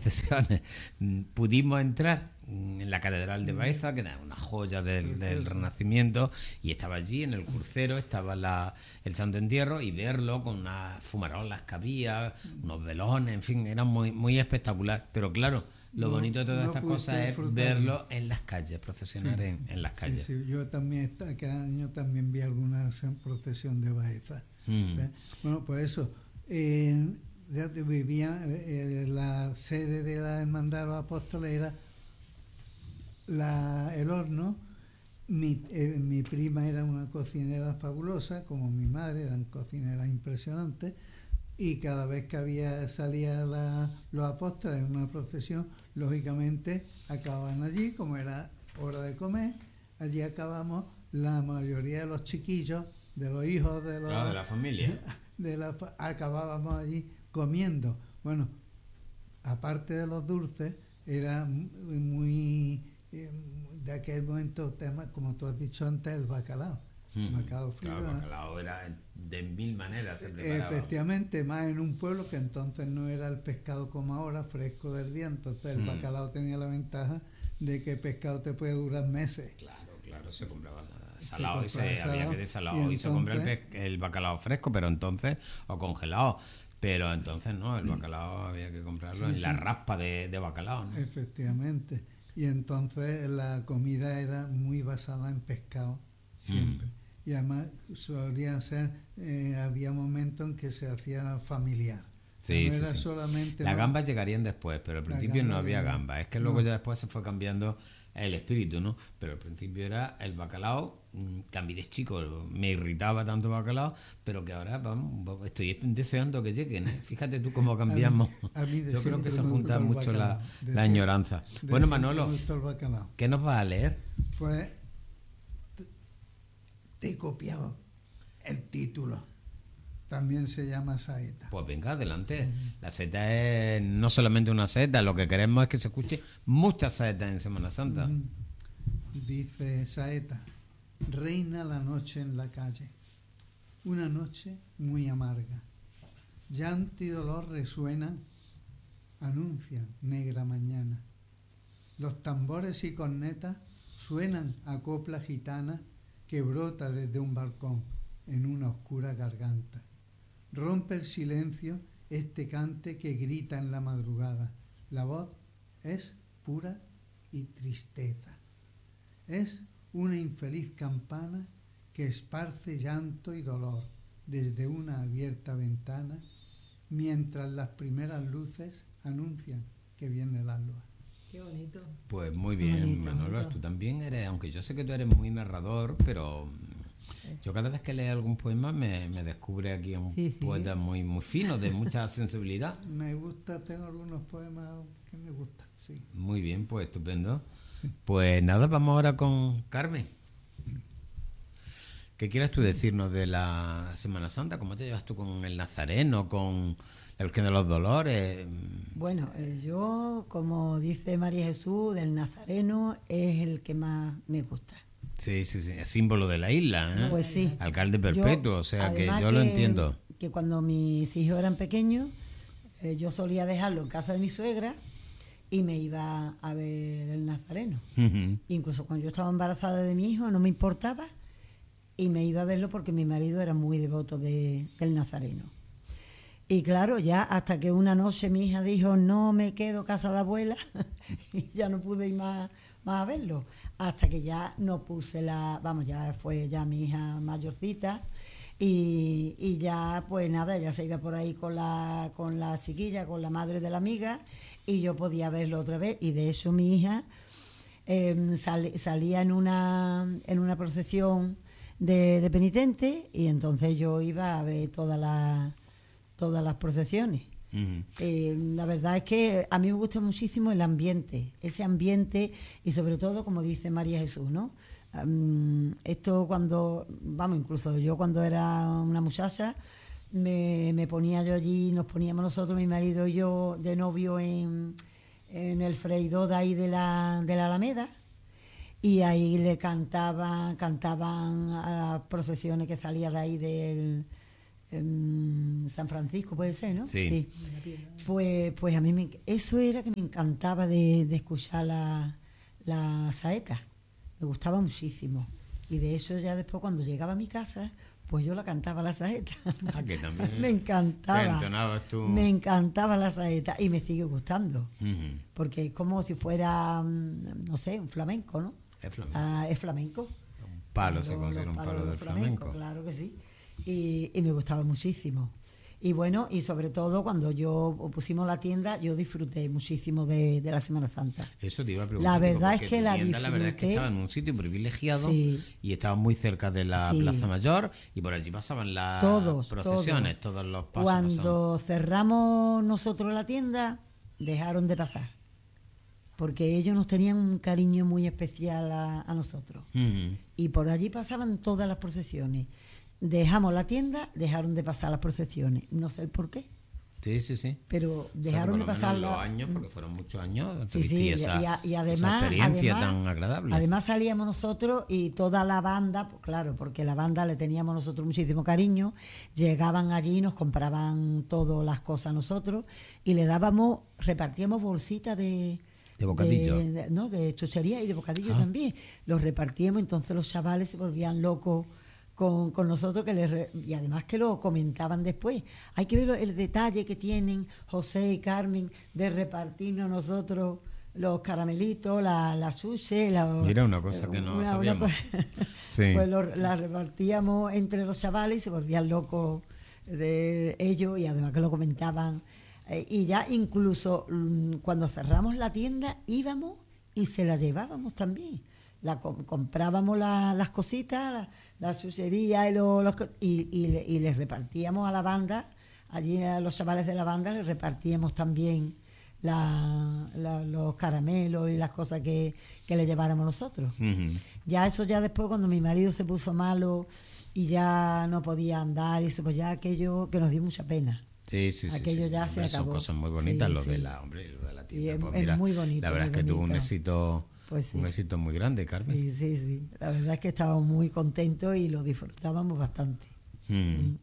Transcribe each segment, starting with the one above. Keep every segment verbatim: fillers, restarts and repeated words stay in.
procesiones pudimos entrar en la Catedral de Baeza, que era una joya del, del Renacimiento, y estaba allí en el crucero, estaba la, el Santo Entierro, y verlo con unas fumarolas que había, unos velones, en fin, era muy, muy espectacular. Pero claro, lo no, bonito de todas no estas cosas es disfrutar. verlo en las calles, procesionar sí, en, en las calles. Sí, sí, yo también, cada año también vi alguna procesión de Baeza. Mm. ¿Sí? Bueno, pues eso, eh, ya vivía, eh, la sede de la Hermandad de los Apóstoles era la, el horno. Mi, eh, mi prima era una cocinera fabulosa, como mi madre, eran cocineras impresionantes, y cada vez que había salía la, los apóstoles en una procesión, lógicamente acababan allí, como era hora de comer, allí acabamos la mayoría de los chiquillos, de los hijos de, los, claro, de la familia, de la, acabábamos allí comiendo. Bueno, aparte de los dulces, era muy... de aquel momento, tema, como tú has dicho antes, el bacalao. Mm, bacalao frío, claro, el bacalao era de mil maneras se preparaba. Efectivamente, más en un pueblo que entonces no era el pescado como ahora, fresco del día, entonces el mm. bacalao tenía la ventaja de que el pescado te puede durar meses. Claro, claro, se compraba salado y se, salado, había que desalado y, entonces, y se compra el, pe- el bacalao fresco, pero entonces, o congelado. Pero entonces no, el bacalao había que comprarlo sí, en sí. la raspa de, de bacalao, ¿no? Efectivamente. Y entonces la comida era muy basada en pescado, siempre. Mm. Y además solía ser, eh, había momentos en que se hacía familiar. Sí, no sí, era sí. solamente Las no, gambas llegarían después, pero al principio no había gambas. Es que luego no. ya después se fue cambiando el espíritu, ¿no? Pero al principio era el bacalao, que a mí de chico me irritaba tanto el bacalao, pero que ahora vamos, estoy deseando que lleguen, ¿eh? Fíjate tú cómo cambiamos. A mí, a mí Yo creo que se junta mucho bacalao, la, la añoranza. Bueno, Manolo, ¿qué nos vas a leer? Pues te he copiado el título. También se llama saeta. Pues venga, adelante. Uh-huh. La saeta es no solamente una saeta, lo que queremos es que se escuche muchas saetas en Semana Santa. Uh-huh. Dice saeta: reina la noche en la calle, una noche muy amarga. Llanto y dolor resuenan, anuncian negra mañana. Los tambores y cornetas suenan a copla gitana que brota desde un balcón en una oscura garganta. Rompe el silencio este cante que grita en la madrugada. La voz es pura y tristeza. Es una infeliz campana que esparce llanto y dolor desde una abierta ventana, mientras las primeras luces anuncian que viene el alba. Qué bonito. Pues muy bien, bonito, Manolo, bonito. Tú también eres, aunque yo sé que tú eres muy narrador, pero yo cada vez que leo algún poema me, me descubre aquí un sí, sí. poeta muy, muy fino, de mucha sensibilidad. Me gusta, tengo algunos poemas que me gustan, sí. Muy bien, pues estupendo. Sí. Pues nada, vamos ahora con Carmen. ¿Qué quieres tú decirnos de la Semana Santa? ¿Cómo te llevas tú con el Nazareno, con la Virgen de los Dolores? Bueno, eh, yo, como dice María Jesús, del Nazareno es el que más me gusta. Sí, sí, sí, es símbolo de la isla, ¿eh? Pues sí. Alcalde perpetuo, yo, o sea que yo que, lo entiendo. Que cuando mis hijos eran pequeños, eh, yo solía dejarlo en casa de mi suegra y me iba a ver el Nazareno. Uh-huh. Incluso cuando yo estaba embarazada de mi hijo no me importaba y me iba a verlo porque mi marido era muy devoto de, del Nazareno. Y claro, ya hasta que una noche mi hija dijo, no me quedo casa de abuela, y ya no pude ir más, más a verlo. Hasta que ya no puse la, vamos, ya fue ya mi hija mayorcita, y, y ya pues nada, ella se iba por ahí con la, con la chiquilla, con la madre de la amiga, y yo podía verlo otra vez, y de eso mi hija eh, sal, salía en una, en una procesión de, de penitentes, y entonces yo iba a ver todas las todas las procesiones. Uh-huh. Eh, la verdad es que a mí me gusta muchísimo el ambiente, ese ambiente, y sobre todo, como dice María Jesús, ¿no? Um, esto cuando, vamos, incluso yo cuando era una muchacha, me, me ponía yo allí, nos poníamos nosotros, mi marido y yo, de novio en, en el freidor de ahí de la, de la Alameda, y ahí le cantaban, cantaban a las procesiones que salía de ahí del en San Francisco, puede ser, ¿no? Sí. Pues, pues a mí me, eso era que me encantaba de, de escuchar la, la saeta. Me gustaba muchísimo. Y de eso ya después cuando llegaba a mi casa, pues yo la cantaba la saeta. Ah, que también. Me encantaba. Te entonabas tú. Me encantaba la saeta y me sigue gustando. Uh-huh. Porque es como si fuera, no sé, un flamenco, ¿no? Es flamenco. Ah, es flamenco. Un palo, se Los- considera los un palos palo del flamenco. Claro que sí. Y, y me gustaba muchísimo. Y bueno, y sobre todo cuando yo pusimos la tienda, yo disfruté muchísimo de, de la Semana Santa. Eso te iba a preguntar. La verdad porque es que tu la tienda, la verdad es que disfruté. estaba en un sitio privilegiado Sí. y estaba muy cerca de la Sí. Plaza Mayor y por allí pasaban las Todos, procesiones, todos, los pasos. pasaban. Cuando cerramos nosotros la tienda, dejaron de pasar. Porque ellos nos tenían un cariño muy especial a, a nosotros. Ujú. Y por allí pasaban todas las procesiones. Dejamos la tienda, dejaron de pasar las procesiones. No sé el por qué, Sí, sí, sí. pero O sea, que dejaron por de lo menos pasar en los la- años, porque fueron muchos años, Sí, tuviste sí, esa, y, a- y esa además, experiencia además- tan agradable. además salíamos nosotros y toda la banda, pues claro, porque la banda le teníamos nosotros muchísimo cariño, llegaban allí, nos compraban todas las cosas a nosotros y le dábamos, repartíamos bolsitas de... De bocadillo. de- de- no, de chuchería y de bocadillo Ah. también. Los repartíamos, entonces los chavales se volvían locos con, con nosotros que les re- y además que lo comentaban después. Hay que ver lo- el detalle que tienen José y Carmen de repartirnos nosotros los caramelitos, la, la chuche, la, Mira, una cosa que no sabíamos. cosa- Sí. Pues lo- la repartíamos entre los chavales y se volvían locos de ellos y además que lo comentaban. Eh, y ya incluso mm, cuando cerramos la tienda íbamos y se la llevábamos también. La com- comprábamos la- las cositas, la, la chuchería y, lo- los co- y, y le- y les repartíamos a la banda, allí a los chavales de la banda les repartíamos también la- la- los caramelos y las cosas que, que le lleváramos nosotros. Ujú. Ya eso ya después cuando mi marido se puso malo y ya no podía andar y eso, pues ya aquello que nos dio mucha pena. Sí, sí, sí. Aquello sí. ya Hombre, se son acabó. cosas muy bonitas Sí, lo de sí. la, hombre, lo de la tienda. es- Pues es mira, muy bonito, la verdad muy es que tuvo un bonito. éxito, Pues sí. un éxito muy grande, Carmen. Sí, sí, sí. La verdad es que estábamos muy contentos y lo disfrutábamos bastante. Mm.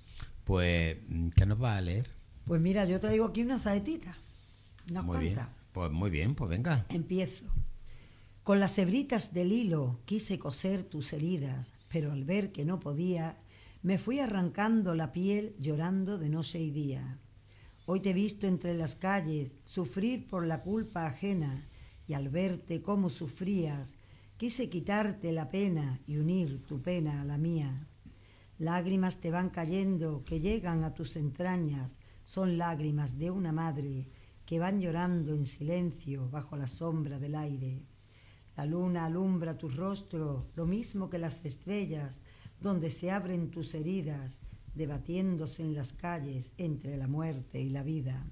Pues, ¿qué nos va a leer? Pues mira, yo traigo aquí una saetita, unas Muy bien. cuantas. Pues muy bien, pues venga. Empiezo. Con las hebritas del hilo quise coser tus heridas, pero al ver que no podía, me fui arrancando la piel llorando de noche y día. Hoy te he visto entre las calles sufrir por la culpa ajena, y al verte cómo sufrías, quise quitarte la pena y unir tu pena a la mía. Lágrimas te van cayendo que llegan a tus entrañas, son lágrimas de una madre que van llorando en silencio bajo la sombra del aire. La luna alumbra tu rostro, lo mismo que las estrellas, donde se abren tus heridas, debatiéndose en las calles entre la muerte y la vida.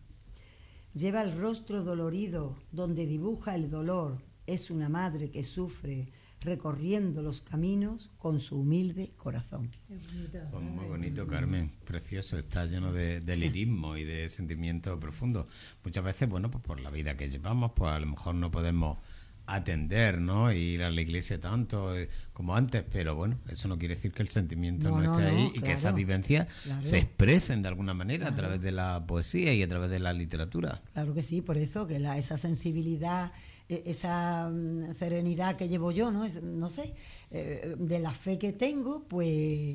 Lleva el rostro dolorido, donde dibuja el dolor, es una madre que sufre, recorriendo los caminos con su humilde corazón. Pues muy bonito, Carmen, precioso, está lleno de, de lirismo y de sentimientos profundos. Muchas veces, bueno, pues por la vida que llevamos, pues a lo mejor no podemos atender, ¿no? Ir a la iglesia tanto eh, como antes, pero bueno, eso no quiere decir que el sentimiento no, No, no, esté ahí no, y que claro, esas vivencias claro. se expresen de alguna manera a Claro. través de la poesía y a través de la literatura. Claro que sí, por eso que la, esa sensibilidad, e- esa mm, serenidad que llevo yo, ¿no? Es- no sé, eh, de la fe que tengo, pues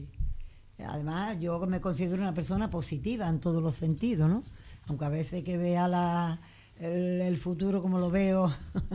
además yo me considero una persona positiva en todos los sentidos, ¿no? Aunque a veces que vea la, el, el futuro como lo veo,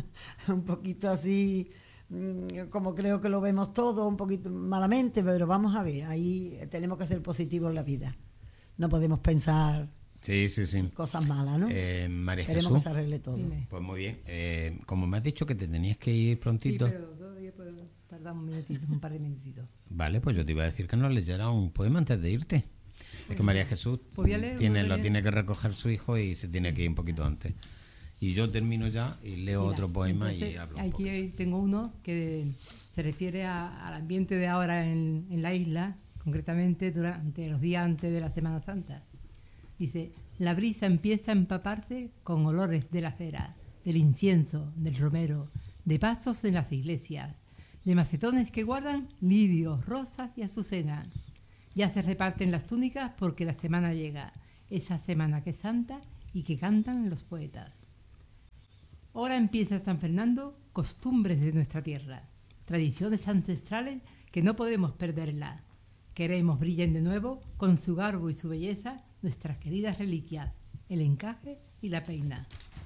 un poquito así, mm, como creo que lo vemos todos, un poquito malamente, pero vamos a ver, ahí tenemos que ser positivos en la vida. No podemos pensar Sí, sí, sí. cosas malas, ¿no? Eh, María Queremos Jesús, que se arregle todo. Dime. pues muy bien. Eh, como me has dicho que te tenías que ir Sí, prontito, pero todavía puedo tardar un minutito, un par de minutitos. vale, pues yo te iba a decir que nos leyera un poema antes de irte. Es que María Jesús Pues voy a leer tiene, uno lo de- tiene que recoger su hijo y se tiene que ir un poquito antes. Y yo termino ya y leo Mira, otro poema entonces, y hablo un aquí poquito. tengo uno que se refiere a- al ambiente de ahora en, en la isla, concretamente durante los días antes de la Semana Santa. Dice, la brisa empieza a empaparse con olores de la cera, del incienso, del romero, de pasos en las iglesias, de macetones que guardan lirios, rosas y azucenas. Ya se reparten las túnicas porque la semana llega, esa semana que es santa y que cantan los poetas. Ahora empieza San Fernando, costumbres de nuestra tierra, tradiciones ancestrales que no podemos perderlas. Queremos brillen de nuevo con su garbo y su belleza nuestras queridas reliquias, el encaje y la peina.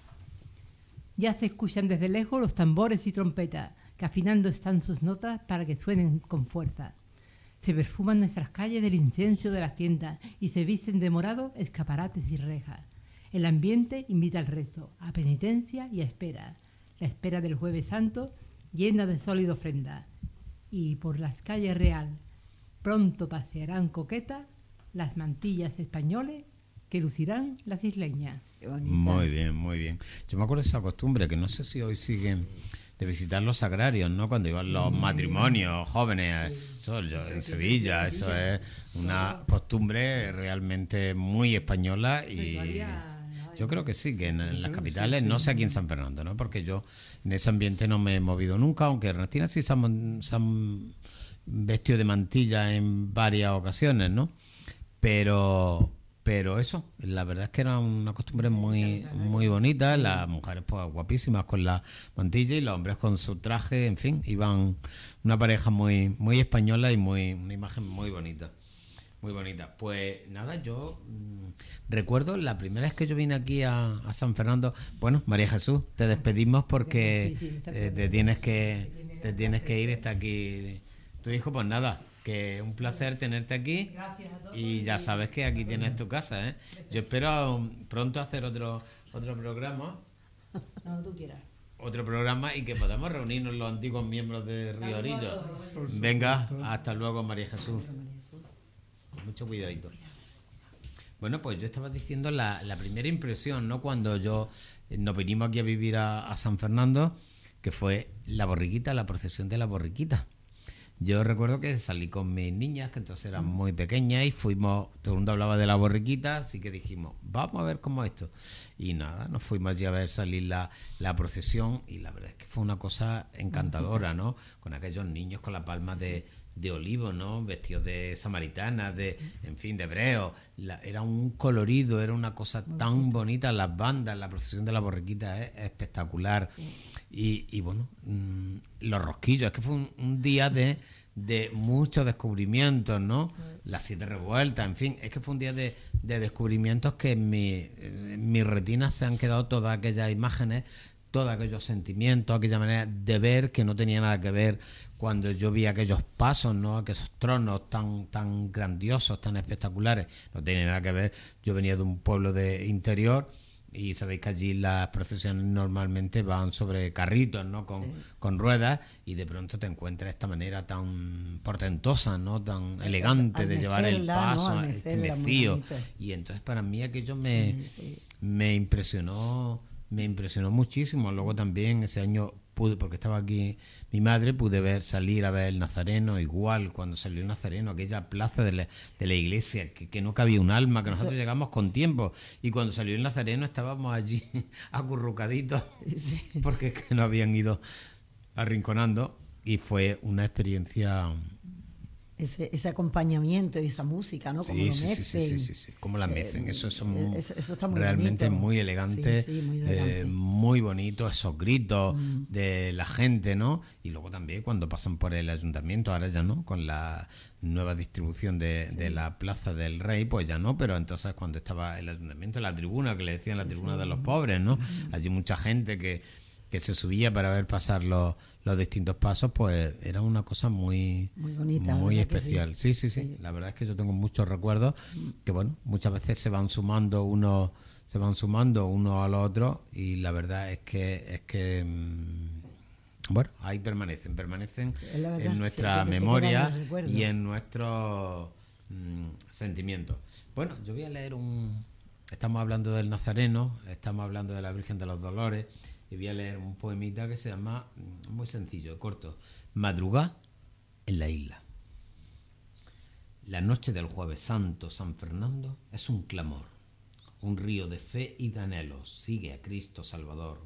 Ya se escuchan desde lejos los tambores y trompetas, que afinando están sus notas para que suenen con fuerza. Se perfuman nuestras calles del incienso de las tiendas y se visten de morado escaparates y rejas. El ambiente invita al rezo, a penitencia y a espera. La espera del Jueves Santo llena de sol y de ofrenda. Y por las calles real pronto pasearán coquetas las mantillas españoles que lucirán las isleñas. Qué bonita. Muy bien, muy bien. Yo me acuerdo de esa costumbre, que no sé si hoy siguen, de visitar los sagrarios, ¿no? Cuando iban los matrimonios jóvenes, eso yo, en Sevilla, eso es una costumbre realmente muy española y yo creo que sí, que en, en las capitales, no sé aquí en San Fernando, ¿no? Porque yo en ese ambiente no me he movido nunca, aunque Ernestina sí se han, se han vestido de mantilla en varias ocasiones, ¿no? Pero... Pero eso, la verdad es que era una costumbre muy muy bonita, las mujeres pues guapísimas con la mantilla y los hombres con su traje, en fin, iban una pareja muy muy española y muy una imagen muy bonita, muy bonita. Pues nada, yo mmm, recuerdo la primera vez que yo vine aquí a, a San Fernando, bueno, María Jesús, te despedimos porque eh, te tienes que te tienes que ir, está aquí tu hijo, pues nada. Que un placer tenerte aquí y ya sabes que aquí tienes tu casa, ¿eh? Yo espero pronto hacer otro otro programa, No, tú quieras. otro programa y que podamos reunirnos los antiguos miembros de Río Orillo. Venga, hasta luego, María Jesús. Con mucho cuidadito. Bueno, pues yo estaba diciendo la, la primera impresión, ¿no? Cuando yo nos vinimos aquí a vivir a, a San Fernando, que fue la borriquita, la procesión de la borriquita. Yo recuerdo que salí con mis niñas, que entonces eran muy pequeñas, y fuimos, todo el mundo hablaba de la borriquita, así que dijimos, vamos a ver cómo es esto. Y nada, nos fuimos allí a ver salir la, la procesión, y la verdad es que fue una cosa encantadora, ¿no? Con aquellos niños con las palmas de, de olivo, ¿no? Vestidos de samaritanas, de, en fin, de hebreos. La, era un colorido, era una cosa tan bonita, las bandas, la procesión de la borriquita es espectacular. Y, y bueno, mmm, los rosquillos, es que fue un, un día de, de muchos descubrimientos, ¿no? Las siete revueltas, en fin, es que fue un día de, de descubrimientos que en mi, en mi retina se han quedado todas aquellas imágenes, todos aquellos sentimientos, aquella manera de ver que no tenía nada que ver cuando yo vi aquellos pasos, ¿no? Aquellos tronos tan, tan grandiosos, tan espectaculares, no tenía nada que ver. Yo venía de un pueblo de interior. Y sabéis que allí las procesiones normalmente van sobre carritos, ¿no? Con, sí. con ruedas, y de pronto te encuentras esta manera tan portentosa, ¿no? Tan elegante al de llevar el paso, ¿no? Este me fío. Y entonces para mí aquello me, sí, sí. me impresionó, me impresionó muchísimo. Luego también ese año pude, porque estaba aquí mi madre, pude ver salir a ver el Nazareno, igual cuando salió el Nazareno, aquella plaza de la, de la iglesia, que, que no cabía un alma, que nosotros Eso. llegamos con tiempo, y cuando salió el Nazareno estábamos allí acurrucaditos, sí, sí. porque es que nos habían ido arrinconando, y fue una experiencia... Ese, ese acompañamiento y esa música, ¿no? Como sí, lo sí, mecen. sí, sí, sí, sí, como la mecen. Eh, eso, eso, muy, eso, eso está muy realmente bonito. muy elegante, sí, sí, muy, elegante. Eh, muy bonito, esos gritos mm. de la gente, ¿no? Y luego también cuando pasan por el ayuntamiento, ahora ya no, con la nueva distribución de, sí. de la Plaza del Rey, pues ya no, pero entonces cuando estaba el ayuntamiento, la tribuna, que le decían la tribuna sí. de los pobres, ¿no? Mm. Allí mucha gente que, que se subía para ver pasar los los distintos pasos, pues era una cosa muy muy bonita, muy especial. Sí. Sí, sí, sí, sí. La verdad es que yo tengo muchos recuerdos que, bueno, muchas veces se van sumando unos se van sumando uno a los otros, y la verdad es que es que mmm, bueno, ahí permanecen, permanecen en nuestra sí, memoria y en nuestros mmm, sentimientos. Bueno, yo voy a leer un... Estamos hablando del Nazareno, estamos hablando de la Virgen de los Dolores, y voy a leer un poemita que se llama, muy sencillo, corto, Madrugá en la isla. La noche del Jueves Santo, San Fernando, es un clamor, un río de fe y de anhelos, sigue a Cristo Salvador.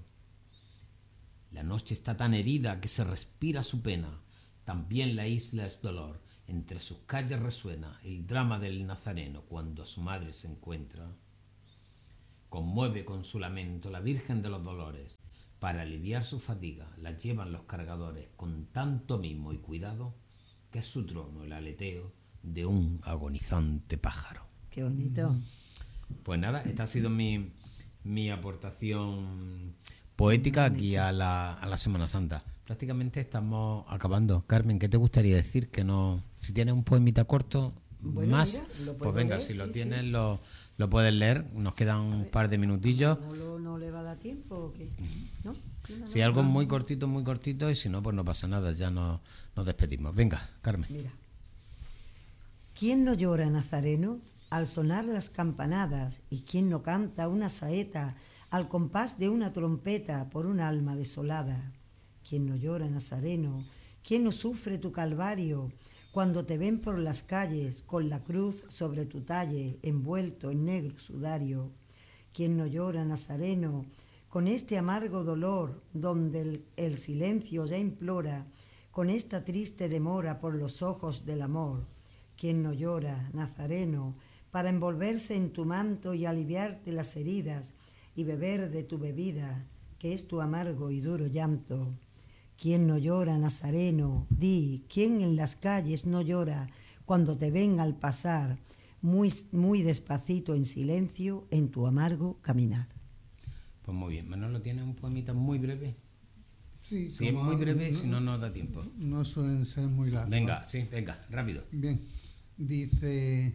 La noche está tan herida que se respira su pena, también la isla es dolor, entre sus calles resuena el drama del nazareno cuando a su madre se encuentra. Conmueve con su lamento la Virgen de los Dolores. Para aliviar su fatiga la llevan los cargadores con tanto mimo y cuidado que es su trono el aleteo de un agonizante pájaro. Qué bonito. Pues nada, esta ha sido mi, mi aportación poética aquí a la, a la Semana Santa. Prácticamente estamos acabando. Carmen, ¿qué te gustaría decir? Que no, si tienes un poemita corto, Bueno, más, mira, pues venga, leer, si lo sí, tienes sí. Lo, lo puedes leer. Nos quedan un par de minutillos. ¿No, lo- no le va a dar tiempo o qué? ¿No? Sí, no, Si no. algo muy cortito, muy cortito, y si no, pues no pasa nada, ya nos, nos despedimos. Venga, Carmen. Mira. ¿Quién no llora, nazareno, al sonar las campanadas? ¿Y quién no canta una saeta al compás de una trompeta por un alma desolada? ¿Quién no llora, nazareno? ¿Quién no sufre tu calvario cuando te ven por las calles con la cruz sobre tu talle envuelto en negro sudario? ¿Quién no llora, nazareno, con este amargo dolor donde el, el silencio ya implora, con esta triste demora por los ojos del amor? ¿Quién no llora, nazareno, para envolverse en tu manto y aliviarte las heridas y beber de tu bebida, que es tu amargo y duro llanto? ¿Quién no llora, nazareno? Di, ¿quién en las calles no llora cuando te ven al pasar, muy, muy despacito en silencio, en tu amargo caminar? Pues muy bien. Manolo, ¿tienes un poemita muy breve? Sí, Si es como muy breve, si no, nos da tiempo. No suelen ser muy largos. Venga, sí, venga, rápido. Bien, dice,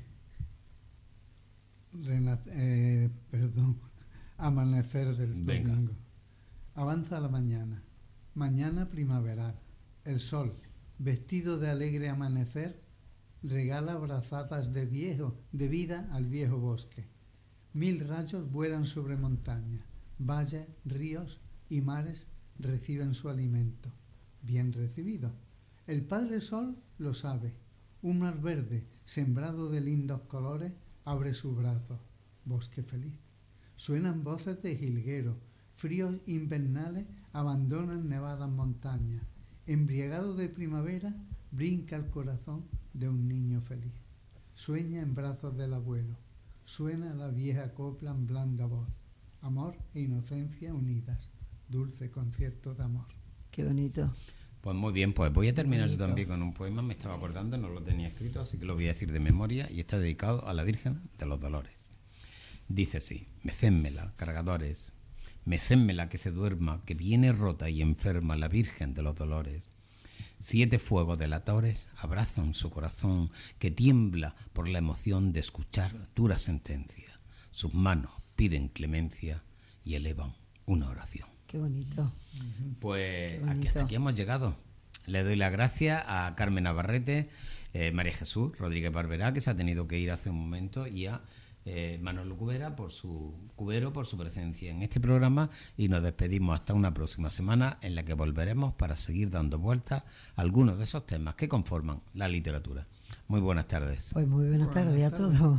rena- eh, perdón, amanecer del Venga. domingo. Avanza la mañana, mañana primaveral. El sol, vestido de alegre amanecer, regala brazadas de viejo, de vida al viejo bosque. Mil rayos vuelan sobre montaña, valles, ríos y mares reciben su alimento, bien recibido. El Padre Sol lo sabe. Un mar verde, sembrado de lindos colores, abre sus brazos. Bosque feliz. Suenan voces de jilguero. Fríos invernales abandonan nevadas montañas. Embriagado de primavera, brinca el corazón de un niño feliz. Sueña en brazos del abuelo. Suena la vieja copla en blanda voz. Amor e inocencia unidas. Dulce concierto de amor. Qué bonito. Pues muy bien, pues voy a terminar yo Bonito. también con un poema, me estaba acordando, no lo tenía escrito, así que lo voy a decir de memoria y está dedicado a la Virgen de los Dolores. Dice así: mecénmela, cargadores, mecénmela que se duerma, que viene rota y enferma la Virgen de los Dolores. Siete fuegos delatores abrazan su corazón, que tiembla por la emoción de escuchar dura sentencia. Sus manos piden clemencia y elevan una oración. Qué bonito. Pues Qué aquí, bonito. hasta aquí hemos llegado. Le doy las gracias a Carmen Navarrete, eh, María Jesús Rodríguez Barberá, que se ha tenido que ir hace un momento, y a eh, Manolo Cubera por su Cubero por su presencia en este programa, y nos despedimos hasta una próxima semana en la que volveremos para seguir dando vueltas a algunos de esos temas que conforman la literatura. Muy buenas tardes. Pues muy buenas, Buenas tardes a tardes. todos.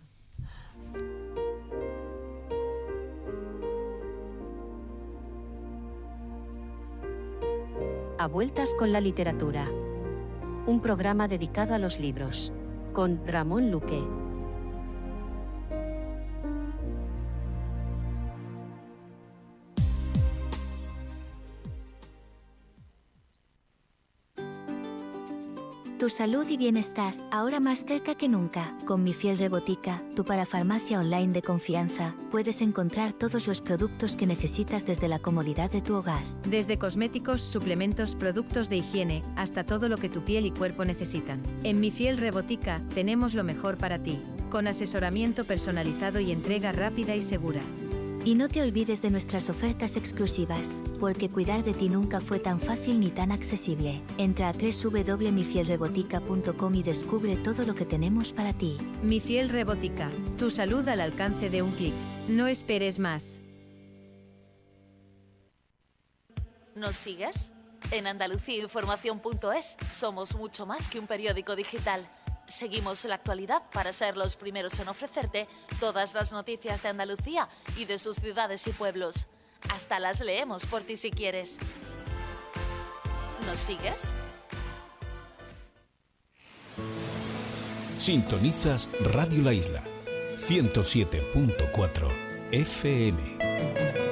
A vueltas con la literatura. Un programa dedicado a los libros. Con Ramón Luque. Tu salud y bienestar, ahora más cerca que nunca. Con Mi Fiel Rebotica, tu parafarmacia online de confianza, puedes encontrar todos los productos que necesitas desde la comodidad de tu hogar. Desde cosméticos, suplementos, productos de higiene, hasta todo lo que tu piel y cuerpo necesitan. En Mi Fiel Rebotica, tenemos lo mejor para ti, con asesoramiento personalizado y entrega rápida y segura. Y no te olvides de nuestras ofertas exclusivas, porque cuidar de ti nunca fue tan fácil ni tan accesible. Entra a doble u doble u doble u punto mi fiel rebotica punto com y descubre todo lo que tenemos para ti. Mi Fiel Rebotica, tu salud al alcance de un clic. No esperes más. ¿Nos sigues? En andalucía información punto es somos mucho más que un periódico digital. Seguimos la actualidad para ser los primeros en ofrecerte todas las noticias de Andalucía y de sus ciudades y pueblos. Hasta las leemos por ti si quieres. ¿Nos sigues? Sintonizas Radio La Isla, ciento siete punto cuatro F M.